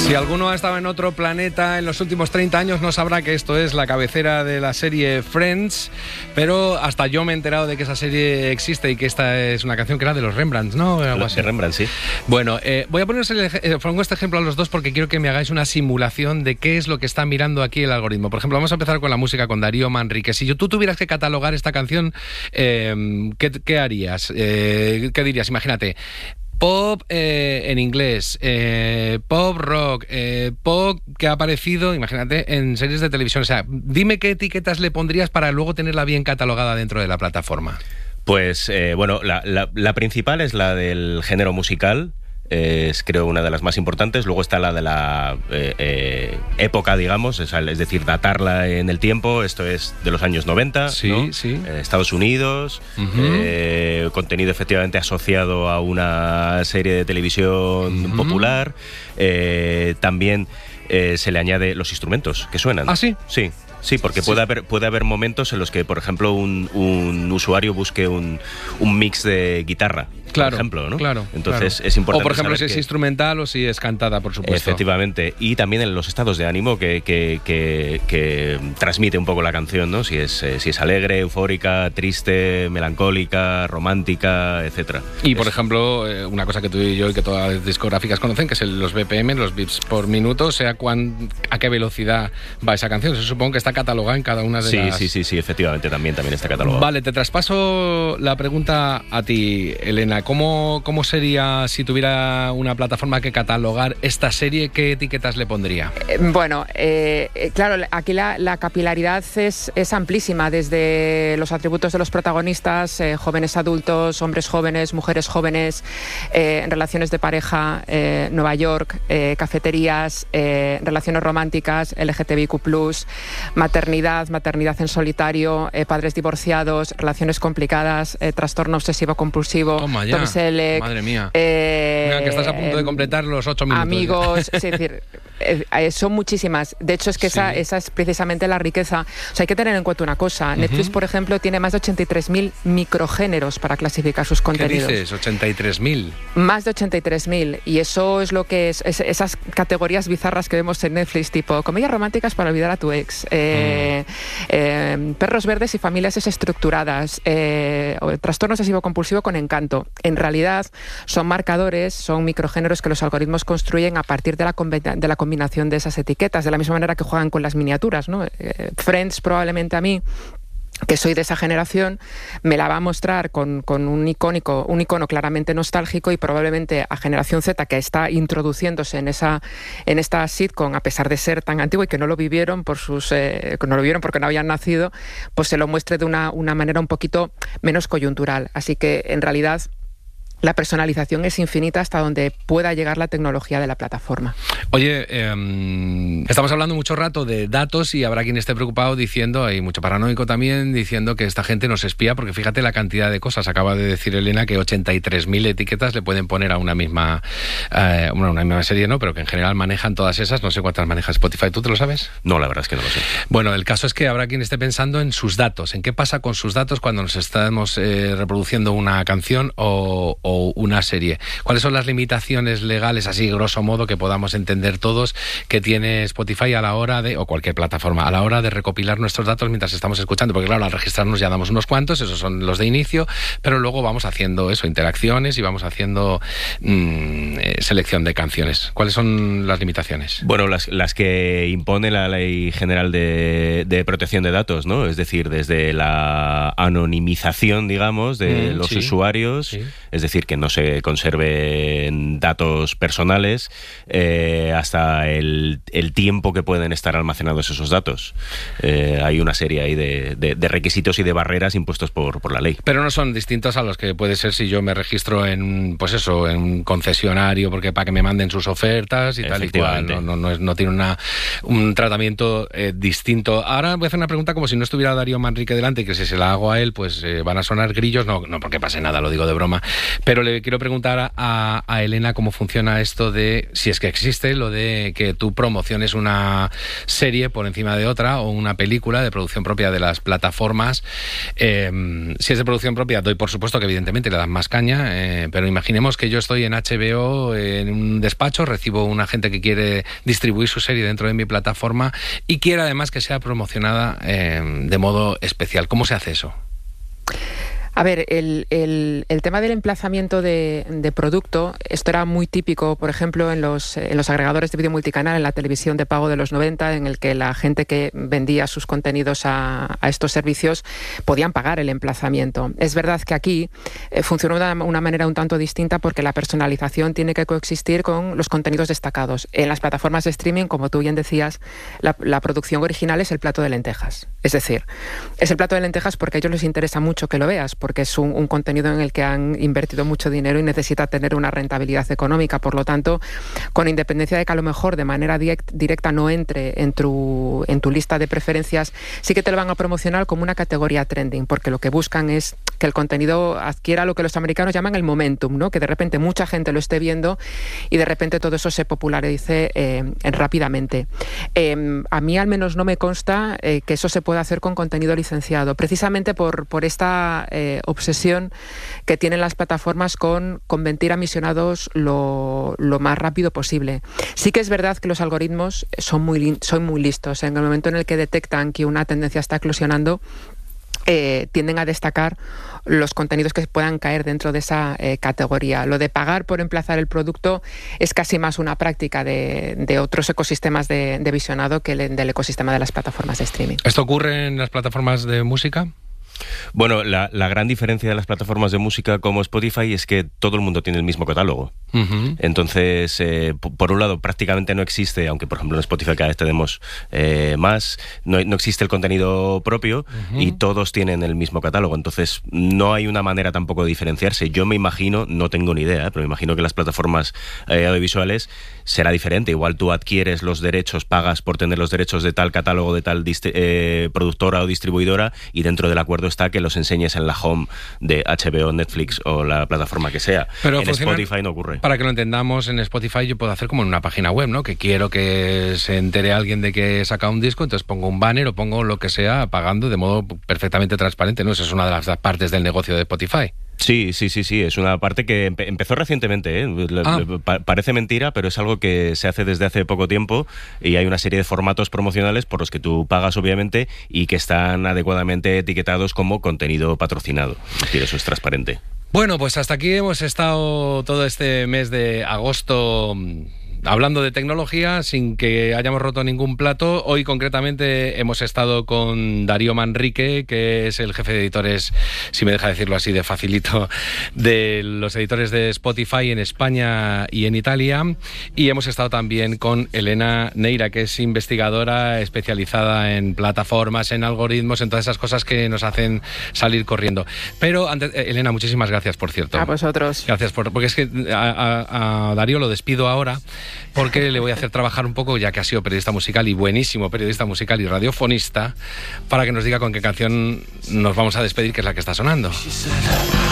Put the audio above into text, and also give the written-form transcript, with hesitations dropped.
Si alguno ha estado en otro planeta en los últimos 30 años no sabrá que esto es la cabecera de la serie Friends, pero hasta yo me he enterado de que esa serie existe y que esta es una canción que era de los Rembrandts, ¿no? De Rembrandt, sí. Bueno, voy a poneros pongo este ejemplo a los dos porque quiero que me hagáis una simulación de qué es lo que está mirando aquí el algoritmo. Por ejemplo, vamos a empezar con la música, con Darío Manrique. Si tú tuvieras que catalogar esta canción, ¿qué harías? ¿Qué dirías? Imagínate. Pop en inglés, pop rock, pop que ha aparecido, imagínate, en series de televisión. O sea, dime qué etiquetas le pondrías para luego tenerla bien catalogada dentro de la plataforma. Pues, bueno, la principal es la del género musical. Es, creo, una de las más importantes. Luego está la de la época, digamos, es decir, datarla en el tiempo. Esto es de los años 90, sí, ¿no? Sí. Estados Unidos, contenido efectivamente asociado a una serie de televisión popular. También se le añade los instrumentos que suenan. ¿Ah, sí? Sí, porque sí. Puede haber momentos en los que, por ejemplo, un usuario busque un mix de guitarra, claro, por ejemplo, ¿no? Claro. Entonces claro. es importante. O, por ejemplo, si es que instrumental o si es cantada, por supuesto. Efectivamente. Y también en los estados de ánimo que transmite un poco la canción, ¿no? Si es alegre, eufórica, triste, melancólica, romántica, etcétera. Y, por ejemplo, una cosa que tú y yo y que todas las discográficas conocen, que es los BPM, los bits por minuto, o sea, a qué velocidad va esa canción. Eso supongo que está catalogada en cada una de las... Sí, efectivamente, también está catalogada. Vale, te traspaso la pregunta a ti, Elena. ¿Cómo sería si tuviera una plataforma que catalogar esta serie? ¿Qué etiquetas le pondría? Bueno, claro, aquí la capilaridad es amplísima, desde los atributos de los protagonistas, jóvenes adultos, hombres jóvenes, mujeres jóvenes, relaciones de pareja, Nueva York, cafeterías, relaciones románticas, LGTBIQ+, maternidad en solitario, padres divorciados, relaciones complicadas, trastorno obsesivo-compulsivo, Tom Selleck. Madre mía. Mira, que estás a punto de completar los 8 minutos. Amigos, es decir, son muchísimas. De hecho, es que esa es precisamente la riqueza. O sea, hay que tener en cuenta una cosa. Netflix, por ejemplo, tiene más de 83.000 microgéneros para clasificar sus contenidos. ¿Qué dices? ¿83.000? Más de 83.000. Y eso es lo que es esas categorías bizarras que vemos en Netflix, tipo comedias románticas para olvidar a tu ex, perros verdes y familias desestructuradas, trastorno obsesivo-compulsivo con encanto. En realidad son marcadores, son microgéneros que los algoritmos construyen a partir de la combinación de esas etiquetas, de la misma manera que juegan con las miniaturas, ¿no? Friends, probablemente a mí, que soy de esa generación, me la va a mostrar con un icono claramente nostálgico, y probablemente a generación Z, que está introduciéndose en esta sitcom, a pesar de ser tan antiguo y que no lo vivieron porque no habían nacido, pues se lo muestre de una manera un poquito menos coyuntural. Así que en realidad la personalización es infinita hasta donde pueda llegar la tecnología de la plataforma. Oye, estamos hablando mucho rato de datos y habrá quien esté preocupado diciendo, hay mucho paranoico también, diciendo que esta gente nos espía, porque fíjate la cantidad de cosas. Acaba de decir Elena que 83.000 etiquetas le pueden poner a una misma serie, ¿no? Pero que en general manejan todas esas. No sé cuántas maneja Spotify. ¿Tú te lo sabes? No, la verdad es que no lo sé. Bueno, el caso es que habrá quien esté pensando en sus datos, en qué pasa con sus datos cuando nos estamos reproduciendo una canción o una serie. ¿Cuáles son las limitaciones legales, así grosso modo, que podamos entender todos, que tiene Spotify a la hora de, o cualquier plataforma, a la hora de recopilar nuestros datos mientras estamos escuchando? Porque claro, al registrarnos ya damos unos cuantos, esos son los de inicio, pero luego vamos haciendo interacciones y vamos haciendo selección de canciones. ¿Cuáles son las limitaciones? Bueno, las que impone la Ley General de Protección de Datos, ¿no? Es decir, desde la anonimización, digamos, de los usuarios, es decir, que no se conserven datos personales, hasta el tiempo que pueden estar almacenados esos datos. Hay una serie ahí de requisitos y de barreras impuestos por la ley. Pero no son distintos a los que puede ser si yo me registro en un concesionario porque para que me manden sus ofertas y tal y cual. No tiene un tratamiento distinto. Ahora voy a hacer una pregunta como si no estuviera Darío Manrique delante, que si se la hago a él, pues van a sonar grillos, no porque pase nada, lo digo de broma. Pero le quiero preguntar a Elena cómo funciona esto de, si es que existe, lo de que tú promociones una serie por encima de otra o una película de producción propia de las plataformas. Si es de producción propia, doy por supuesto que evidentemente le dan más caña, pero imaginemos que yo estoy en HBO, en un despacho, recibo una gente que quiere distribuir su serie dentro de mi plataforma y quiere además que sea promocionada de modo especial. ¿Cómo se hace eso? A ver, el tema del emplazamiento de producto, esto era muy típico, por ejemplo, en los agregadores de vídeo multicanal, en la televisión de pago de los 90, en el que la gente que vendía sus contenidos a estos servicios podían pagar el emplazamiento. Es verdad que aquí funciona de una manera un tanto distinta porque la personalización tiene que coexistir con los contenidos destacados. En las plataformas de streaming, como tú bien decías, la producción original es el plato de lentejas. Es decir, es el plato de lentejas porque a ellos les interesa mucho que lo veas, porque es un contenido en el que han invertido mucho dinero y necesita tener una rentabilidad económica. Por lo tanto, con independencia de que a lo mejor de manera directa no entre en tu lista de preferencias, sí que te lo van a promocionar como una categoría trending, porque lo que buscan es que el contenido adquiera lo que los americanos llaman el momentum, ¿no? Que de repente mucha gente lo esté viendo y de repente todo eso se popularice rápidamente. A mí al menos no me consta que eso se pueda hacer con contenido licenciado, precisamente por esta obsesión que tienen las plataformas con convertir a visionados lo más rápido posible. Sí que es verdad que los algoritmos son muy listos. En el momento en el que detectan que una tendencia está eclosionando, tienden a destacar los contenidos que puedan caer dentro de esa categoría. Lo de pagar por emplazar el producto es casi más una práctica de otros ecosistemas de visionado que del ecosistema de las plataformas de streaming. ¿Esto ocurre en las plataformas de música? Bueno, la gran diferencia de las plataformas de música como Spotify es que todo el mundo tiene el mismo catálogo. Uh-huh. Entonces, por un lado, prácticamente no existe, aunque por ejemplo en Spotify cada vez tenemos más, no existe el contenido propio, uh-huh, y todos tienen el mismo catálogo. Entonces, no hay una manera tampoco de diferenciarse. Yo me imagino, no tengo ni idea, pero me imagino que las plataformas audiovisuales será diferente. Igual tú adquieres los derechos, pagas por tener los derechos de tal catálogo, de tal productora o distribuidora, y dentro del acuerdo está que los enseñes en la home de HBO, Netflix o la plataforma que sea. Pero en Spotify no ocurre. Para que lo entendamos, en Spotify yo puedo hacer como en una página web, ¿no? Que quiero que se entere alguien de que he sacado un disco, entonces pongo un banner o pongo lo que sea pagando de modo perfectamente transparente, ¿no? Esa es una de las partes del negocio de Spotify. Sí, es una parte que empezó recientemente, parece mentira, pero es algo que se hace desde hace poco tiempo y hay una serie de formatos promocionales por los que tú pagas, obviamente, y que están adecuadamente etiquetados como contenido patrocinado. Es decir, eso es transparente. Bueno, pues hasta aquí hemos estado todo este mes de agosto hablando de tecnología sin que hayamos roto ningún plato. Hoy concretamente hemos estado con Darío Manrique, que es el jefe de editores, si me deja decirlo así de facilito, de los editores de Spotify en España y en Italia. Y hemos estado también con Elena Neira, que es investigadora especializada en plataformas, en algoritmos, en todas esas cosas que nos hacen salir corriendo. Pero antes, Elena, muchísimas gracias, por cierto. A vosotros. Gracias porque es que a Darío lo despido ahora, porque le voy a hacer trabajar un poco, ya que ha sido periodista musical y buenísimo periodista musical y radiofonista, para que nos diga con qué canción nos vamos a despedir, que es la que está sonando.